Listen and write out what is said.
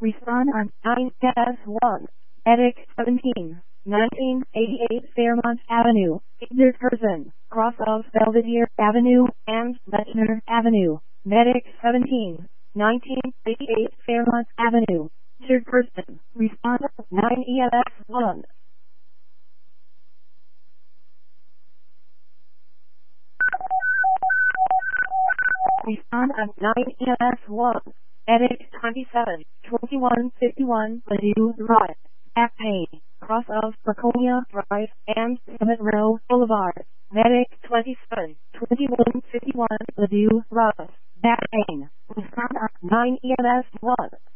Respond on 9S1. Medic 17, 1988 Fairmont Avenue, Third person, cross of Belvedere Avenue and Lechner Avenue. Medic 17, 1988 Fairmont Avenue, third person, respond 9EMS1. Respond on 9EMS1. Medic 27, 2151 Ladue Drive, Back Pain, cross of Laconia Drive and Summit Row Boulevard. Medic 27, 2151 Ladue Drive, Back Pain. Respond on 9EMS1.